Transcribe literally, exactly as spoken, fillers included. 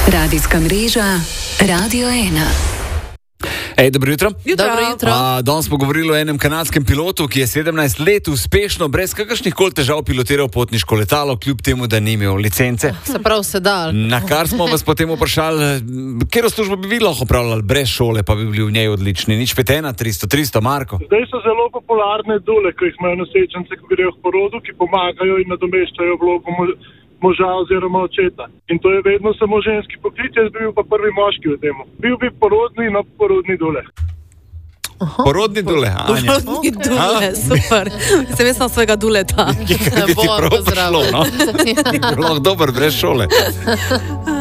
Radijska mreža Radio ena. Ej, dobro jutro. Dobro jutro. A, danes smo govorili o enem kanadskem pilotu, ki je sedemnajst let uspešno, brez kakršnih koli težav pilotiral potniško letalo, kljub temu, da ni imel licence. Se prav se da. Na kar smo vas potem vprašali, katero službo bi vi lahko opravljali brez šole, pa bi bili v njej odlični. Nič pet ena, tristo, tristo, Marko. Zdaj so zelo popularne dule, ki jih imajo nosečence, ki grejo v porodu, ki pomagajo in nadomeščajo vlogo moža oziroma očeta. In to je vedno samo ženski poklic, jaz bi bil pa prvi moški v temu. Bil bi porodni in porodni dule. Aha. Porodni dule, Anja. Porodni dule, super. Sem jaz na svojega duleta. Kaj bi ti prav prišlo, no? Lahko dober, brez šole.